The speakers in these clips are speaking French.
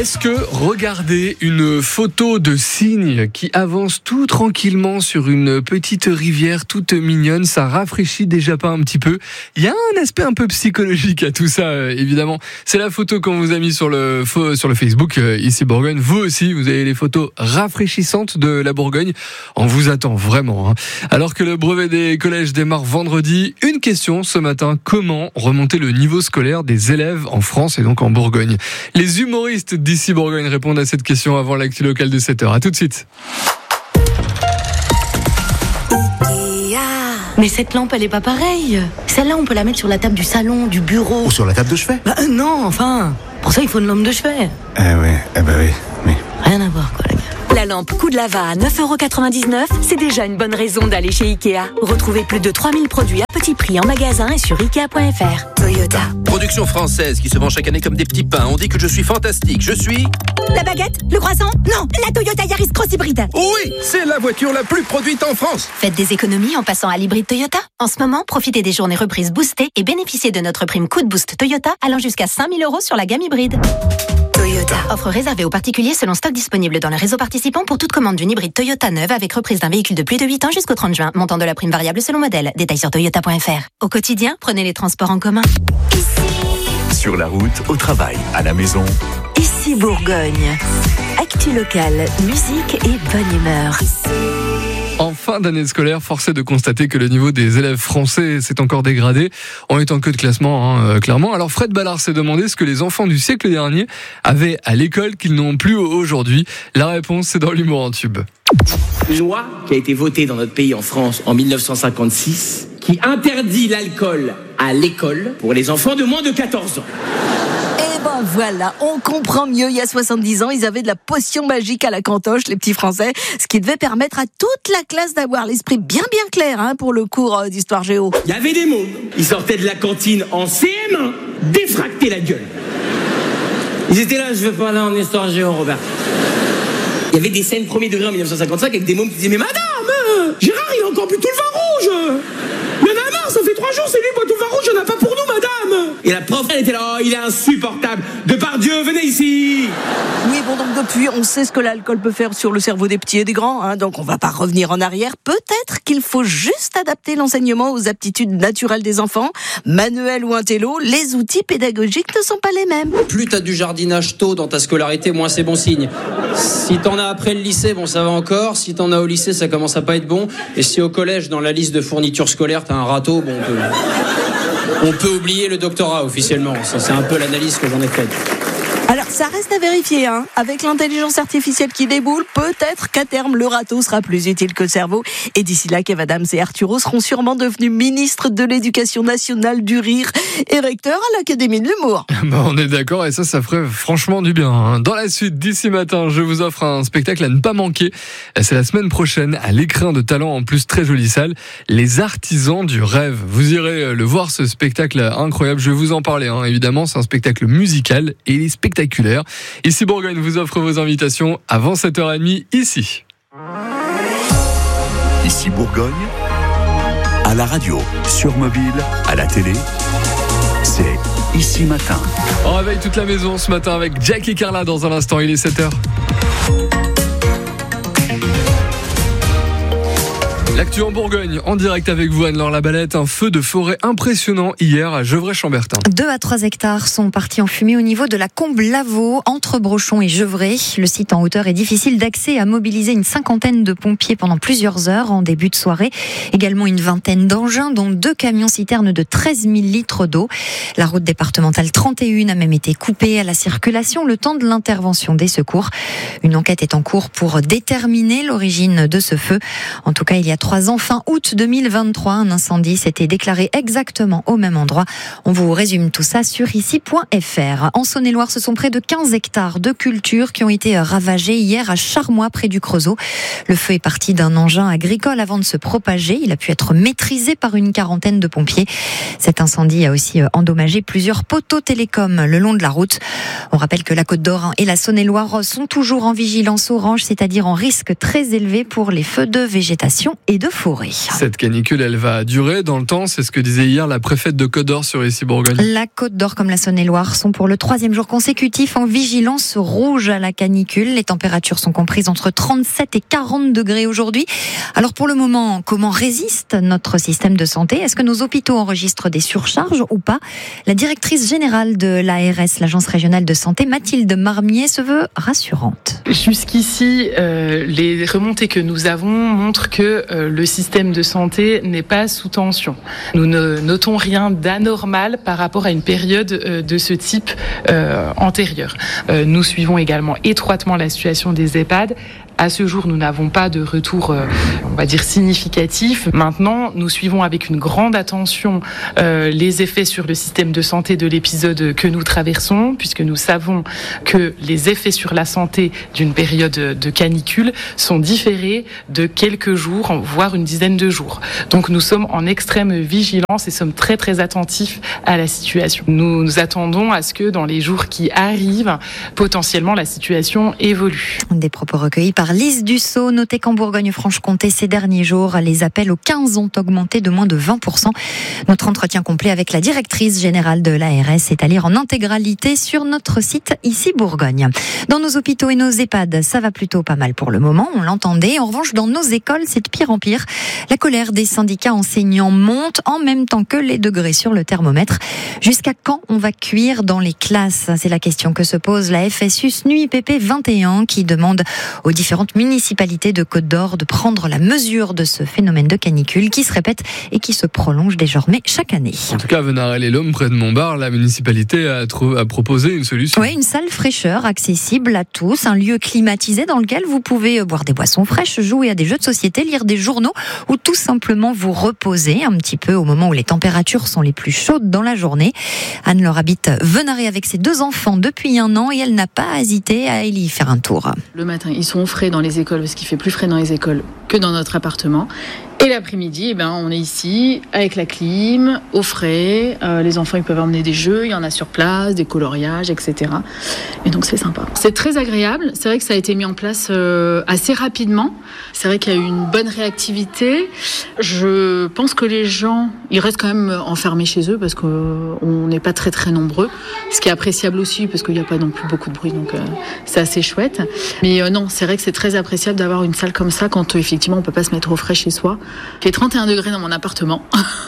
Est-ce que regarder une photo de cygne qui avance tout tranquillement sur une petite rivière toute mignonne, ça rafraîchit déjà pas un petit peu? Il y a un aspect un peu psychologique à tout ça, évidemment. C'est la photo qu'on vous a mis sur le Facebook, ici Bourgogne. Vous aussi, vous avez les photos rafraîchissantes de la Bourgogne. On vous attend vraiment. Alors que le brevet des collèges démarre vendredi, une question ce matin: comment remonter le niveau scolaire des élèves en France et donc en Bourgogne? Les humoristes d'ici Bourgogne répondent à cette question avant l'actu locale de 7h. À tout de suite. Mais cette lampe, elle est pas pareille. Celle-là, on peut la mettre sur la table du salon, du bureau. Ou sur la table de chevet. Non, enfin. Pour ça, il faut une lampe de chevet. Oui. Rien à voir, quoi, les gars. La lampe coup de lava à 9,99€, c'est déjà une bonne raison d'aller chez Ikea. Retrouvez plus de 3000 produits à petit prix en magasin et sur Ikea.fr. Toyota. Production française qui se vend chaque année comme des petits pains. On dit que je suis fantastique. Je suis... La baguette? Le croissant? Non, la Toyota Yaris Cross Hybride. Oui, c'est la voiture la plus produite en France. Faites des économies en passant à l'hybride Toyota. En ce moment, profitez des journées reprises boostées et bénéficiez de notre prime coup de boost Toyota allant jusqu'à 5000 € sur la gamme hybride. Toyota. Offre réservée aux particuliers selon stock disponible dans le réseau participant pour toute commande d'une hybride Toyota neuve avec reprise d'un véhicule de plus de 8 ans jusqu'au 30 juin. Montant de la prime variable selon modèle. Détails sur toyota.fr. Au quotidien, prenez les transports en commun. Sur la route, au travail, à la maison. Ici Bourgogne. Actu locale, musique et bonne humeur. En fin d'année scolaire, force est de constater que le niveau des élèves français s'est encore dégradé. On est en queue de classement, clairement. Alors Fred Ballard s'est demandé ce que les enfants du siècle dernier avaient à l'école qu'ils n'ont plus aujourd'hui. La réponse, c'est dans l'humour en tube. Une loi qui a été votée dans notre pays en France en 1956 qui interdit l'alcool à l'école pour les enfants de moins de 14 ans. Voilà, on comprend mieux. Il y a 70 ans, ils avaient de la potion magique à la cantoche, les petits Français, ce qui devait permettre à toute la classe d'avoir l'esprit bien clair pour le cours d'histoire géo. Il y avait des mômes, ils sortaient de la cantine en CM1, défractés la gueule. Ils étaient là, je veux pas aller en histoire géo, Robert. Il y avait des scènes premier degré en 1955 avec des mômes qui disaient: mais madame, Gérard, il a encore bu tout le vin rouge. Il y en a marre, ça fait 3 jours, c'est lui qui boit tout le vin rouge, il n'y en a pas pour nous, madame. Et la prof, elle était là: oh, il est insupportable. Depardieu, venez ici. Oui, bon, donc depuis, on sait ce que l'alcool peut faire sur le cerveau des petits et des grands, donc on va pas revenir en arrière. Peut-être qu'il faut juste adapter l'enseignement aux aptitudes naturelles des enfants. Manuel ou intello, les outils pédagogiques ne sont pas les mêmes. Plus t'as du jardinage tôt dans ta scolarité, moins c'est bon signe. Si t'en as après le lycée, bon, ça va encore. Si t'en as au lycée, ça commence à pas être bon. Et si au collège, dans la liste de fournitures scolaires, t'as un râteau, bon, on peut oublier le doctorat officiellement. Ça, c'est un peu l'analyse que j'en ai faite. Alors, ça reste à vérifier, Avec l'intelligence artificielle qui déboule, peut-être qu'à terme, le râteau sera plus utile que le cerveau. Et d'ici là, Kev Adams et Arturo seront sûrement devenus ministres de l'Éducation nationale du rire et recteurs à l'Académie de l'humour. On est d'accord, et ça ferait franchement du bien. Dans la suite, d'ici matin, je vous offre un spectacle à ne pas manquer. C'est la semaine prochaine, à l'Écrin de Talent, en plus très jolie salle, Les Artisans du Rêve. Vous irez le voir, ce spectacle incroyable. Je vais vous en parler, évidemment. C'est un spectacle musical et il est spectaculaire. Ici Bourgogne vous offre vos invitations avant 7h30 ici. Ici Bourgogne, à la radio, sur mobile, à la télé, c'est Ici Matin. On réveille toute la maison ce matin avec Jack et Carla dans un instant, il est 7h. L'actu en Bourgogne, en direct avec vous Anne-Laure Labalette. Un feu de forêt impressionnant hier à Gevrey-Chambertin. 2 à 3 hectares sont partis en fumée au niveau de la combe Lavaux, entre Brochon et Gevrey. Le site en hauteur est difficile d'accès, a mobilisé une 50aine de pompiers pendant plusieurs heures en début de soirée. Également une vingtaine d'engins, dont 2 camions-citernes de 13 000 litres d'eau. La route départementale 31 a même été coupée à la circulation le temps de l'intervention des secours. Une enquête est en cours pour déterminer l'origine de ce feu. En tout cas, il y a 3 ans, fin août 2023, un incendie s'était déclaré exactement au même endroit. On vous résume tout ça sur ici.fr. En Saône-et-Loire, ce sont près de 15 hectares de cultures qui ont été ravagés hier à Charmois, près du Creusot. Le feu est parti d'un engin agricole avant de se propager. Il a pu être maîtrisé par une 40aine de pompiers. Cet incendie a aussi endommagé plusieurs poteaux télécoms le long de la route. On rappelle que la Côte d'Or et la Saône-et-Loire sont toujours en vigilance orange, c'est-à-dire en risque très élevé pour les feux de végétation et de forêts. Cette canicule, elle va durer dans le temps, c'est ce que disait hier la préfète de Côte d'Or sur Issy-Bourgogne. La Côte d'Or comme la Saône-et-Loire sont pour le 3e jour consécutif en vigilance rouge à la canicule. Les températures sont comprises entre 37 et 40 degrés aujourd'hui. Alors pour le moment, comment résiste notre système de santé ? Est-ce que nos hôpitaux enregistrent des surcharges ou pas ? La directrice générale de l'ARS, l'Agence régionale de santé, Mathilde Marmier, se veut rassurante. Jusqu'ici, les remontées que nous avons montrent que le système de santé n'est pas sous tension. Nous ne notons rien d'anormal par rapport à une période de ce type antérieure. Nous suivons également étroitement la situation des EHPAD. À ce jour, nous n'avons pas de retour, on va dire, significatif. Maintenant, nous suivons avec une grande attention les effets sur le système de santé de l'épisode que nous traversons, puisque nous savons que les effets sur la santé d'une période de canicule sont différés de quelques jours, voire une dizaine de jours. Donc nous sommes en extrême vigilance et sommes très très attentifs à la situation. Nous attendons à ce que dans les jours qui arrivent, potentiellement la situation évolue. Des propos recueillis par Lise Dussault. Notez qu'en Bourgogne-Franche-Comté, ces derniers jours, les appels aux 15 ont augmenté de moins de 20%. Notre entretien complet avec la directrice générale de l'ARS est à lire en intégralité sur notre site ici Bourgogne. Dans nos hôpitaux et nos EHPAD, ça va plutôt pas mal pour le moment, on l'entendait. En revanche, dans nos écoles, c'est de pire en pire. La colère des syndicats enseignants monte en même temps que les degrés sur le thermomètre. Jusqu'à quand on va cuire dans les classes ? C'est la question que se pose la FSU SNUIPP 21 qui demande aux différentes municipalités de Côte d'Or de prendre la mesure de ce phénomène de canicule qui se répète et qui se prolonge désormais chaque année. En tout cas, à Venarel-et-L'Homme, près de Montbard, la municipalité a proposé une solution. Oui, une salle fraîcheur accessible à tous, un lieu climatisé dans lequel vous pouvez boire des boissons fraîches, jouer à des jeux de société, lire des journaux ou tout simplement vous reposer un petit peu au moment où les températures sont les plus chaudes dans la journée. Anne-Laure habite Venaré avec ses 2 enfants depuis 1 an et elle n'a pas hésité à y faire un tour. Le matin, ils sont au frais dans les écoles parce qu'il fait plus frais dans les écoles que dans notre appartement. Et l'après-midi, on est ici avec la clim, au frais. Les enfants, ils peuvent emmener des jeux, il y en a sur place, des coloriages, etc. Et donc c'est sympa. C'est très agréable. C'est vrai que ça a été mis en place assez rapidement. C'est vrai qu'il y a eu une bonne réactivité. Je pense que les gens, ils restent quand même enfermés chez eux parce qu'on n'est pas très très nombreux. Ce qui est appréciable aussi parce qu'il n'y a pas non plus beaucoup de bruit, donc c'est assez chouette. Mais non, c'est vrai que c'est très appréciable d'avoir une salle comme ça quand effectivement on peut pas se mettre au frais chez soi. Il fait 31 degrés dans mon appartement.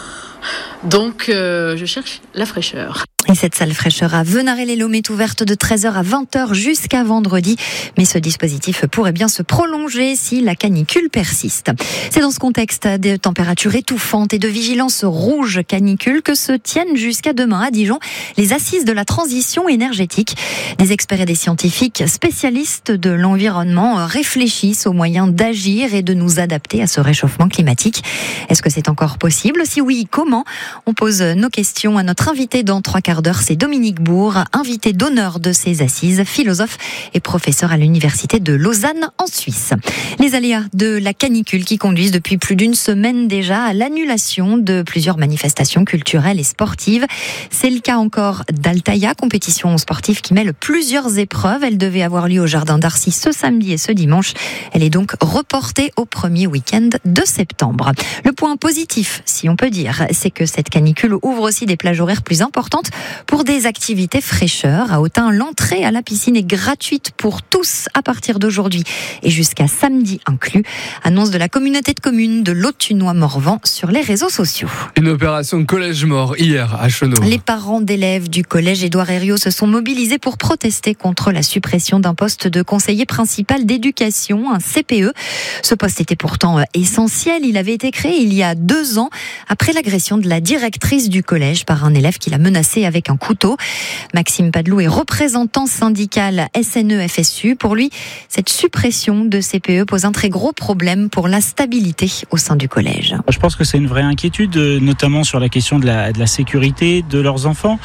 Donc, je cherche la fraîcheur. Et cette salle fraîcheur à Venarel-et-L'Homme est ouverte de 13h à 20h jusqu'à vendredi. Mais ce dispositif pourrait bien se prolonger si la canicule persiste. C'est dans ce contexte de températures étouffantes et de vigilance rouge canicule que se tiennent jusqu'à demain à Dijon les assises de la transition énergétique. Des experts et des scientifiques spécialistes de l'environnement réfléchissent aux moyens d'agir et de nous adapter à ce réchauffement climatique. Est-ce que c'est encore possible ? Si oui, comment ? On pose nos questions à notre invité dans 3 quarts d'heure. C'est Dominique Bourg, invité d'honneur de ces assises, philosophe et professeur à l'université de Lausanne en Suisse. Les aléas de la canicule qui conduisent depuis plus d'1 semaine déjà à l'annulation de plusieurs manifestations culturelles et sportives. C'est le cas encore d'Altaïa, compétition sportive qui mêle plusieurs épreuves. Elle devait avoir lieu au Jardin d'Arcy ce samedi et ce dimanche. Elle est donc reportée au premier week-end de septembre. Le point positif, si on peut dire, c'est que cette canicule ouvre aussi des plages horaires plus importantes pour des activités fraîcheurs. À Autun, l'entrée à la piscine est gratuite pour tous à partir d'aujourd'hui et jusqu'à samedi inclus. Annonce de la communauté de communes de l'Autunois-Morvan sur les réseaux sociaux. Une opération collège mort hier à Chenôve. Les parents d'élèves du collège Édouard Herriot se sont mobilisés pour protester contre la suppression d'un poste de conseiller principal d'éducation, un CPE. Ce poste était pourtant essentiel. Il avait été créé il y a 2 ans après l'agression de la directrice du collège par un élève qui l'a menacé avec un couteau. Maxime Padelou est représentant syndical SNE-FSU. Pour lui, cette suppression de CPE pose un très gros problème pour la stabilité au sein du collège. Je pense que c'est une vraie inquiétude, notamment sur la question de la sécurité de leurs enfants.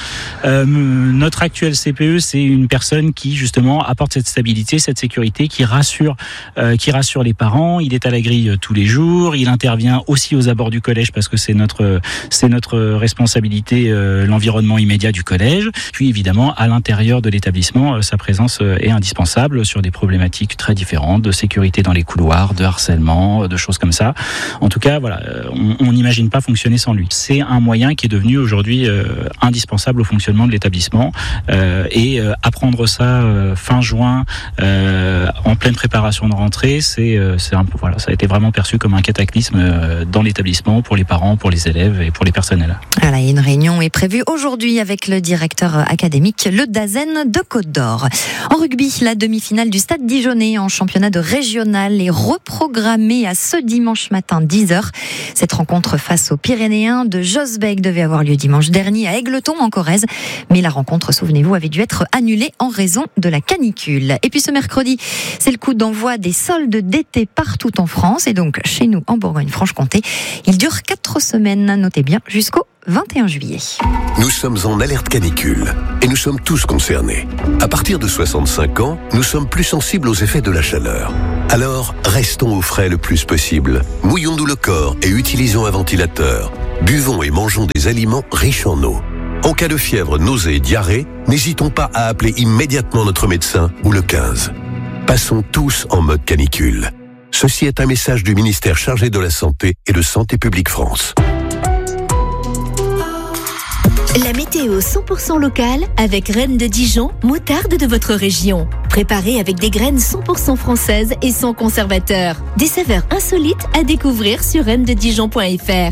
Notre actuel CPE, c'est une personne qui justement apporte cette stabilité, cette sécurité, qui rassure les parents. Il est à la grille tous les jours. Il intervient aussi aux abords du collège parce que c'est notre responsabilité, l'environnement immédiat immédiat du collège. Puis évidemment, à l'intérieur de l'établissement, sa présence est indispensable sur des problématiques très différentes, de sécurité dans les couloirs, de harcèlement, de choses comme ça. En tout cas, voilà, on n'imagine pas fonctionner sans lui. C'est un moyen qui est devenu aujourd'hui indispensable au fonctionnement de l'établissement. Et apprendre ça fin juin, en pleine préparation de rentrée, c'est un peu, voilà, ça a été vraiment perçu comme un cataclysme dans l'établissement, pour les parents, pour les élèves et pour les personnels. Voilà, une réunion est prévue aujourd'hui avec le directeur académique, le Dazen de Côte-d'Or. En rugby, la demi-finale du Stade Dijonnais en championnat de régional est reprogrammée à ce dimanche matin 10h. Cette rencontre face aux Pyrénéens de Josbeek devait avoir lieu dimanche dernier à Égletons en Corrèze, mais la rencontre, souvenez-vous, avait dû être annulée en raison de la canicule. Et puis ce mercredi, c'est le coup d'envoi des soldes d'été partout en France et donc chez nous en Bourgogne-Franche-Comté. Il dure 4 semaines, notez bien, jusqu'au 21 juillet. Nous sommes en alerte canicule et nous sommes tous concernés. À partir de 65 ans, nous sommes plus sensibles aux effets de la chaleur. Alors, restons au frais le plus possible. Mouillons-nous le corps et utilisons un ventilateur. Buvons et mangeons des aliments riches en eau. En cas de fièvre, nausées et diarrhée, n'hésitons pas à appeler immédiatement notre médecin ou le 15. Passons tous en mode canicule. Ceci est un message du ministère chargé de la Santé et de Santé publique France. La météo 100% locale avec Rennes de Dijon, moutarde de votre région. Préparée avec des graines 100% françaises et sans conservateur. Des saveurs insolites à découvrir sur rennededijon.fr.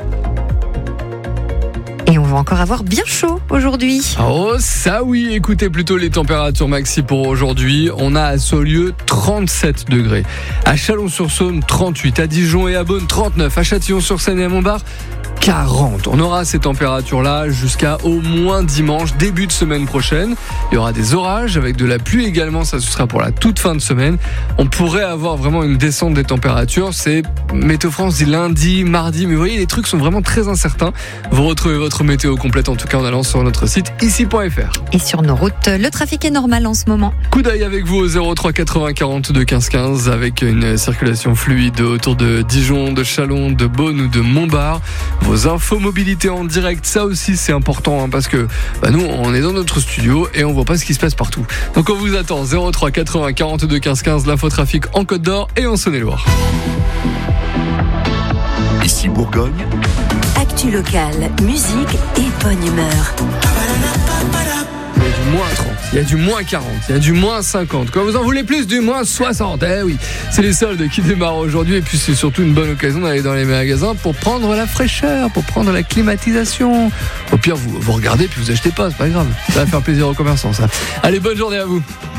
Et on va encore avoir bien chaud aujourd'hui. Oh ça oui, écoutez plutôt les températures maxi pour aujourd'hui. On a à Saulieu 37 degrés, à Chalon-sur-Saône 38, à Dijon et à Beaune 39, à Châtillon-sur-Seine et à Montbard 40. On aura ces températures-là jusqu'à au moins dimanche, début de semaine prochaine. Il y aura des orages avec de la pluie également, ça ce sera pour la toute fin de semaine. On pourrait avoir vraiment une descente des températures, c'est Météo France dit lundi, mardi, mais vous voyez les trucs sont vraiment très incertains. Vous retrouvez votre météo complète en tout cas en allant sur notre site ici.fr. Et sur nos routes, le trafic est normal en ce moment. Coup d'œil avec vous au 03 80 42 15 15 avec une circulation fluide autour de Dijon, de Chalon, de Beaune ou de Montbard. Vos infos mobilité en direct, ça aussi c'est important parce que nous on est dans notre studio et on voit pas ce qui se passe partout. Donc on vous attend 03 80 42 15 15 l'infotrafic en Côte d'Or et en Saône-et-Loire. Ici Bourgogne. Actu locale, musique et bonne humeur. Il y a du moins 30, il y a du moins 40, il y a du moins 50. Quand vous en voulez plus, du moins 60. Eh oui, c'est les soldes qui démarrent aujourd'hui et puis c'est surtout une bonne occasion d'aller dans les magasins pour prendre la fraîcheur, pour prendre la climatisation. Au pire, vous regardez puis vous achetez pas, c'est pas grave. Ça va faire plaisir aux commerçants ça. Allez, bonne journée à vous.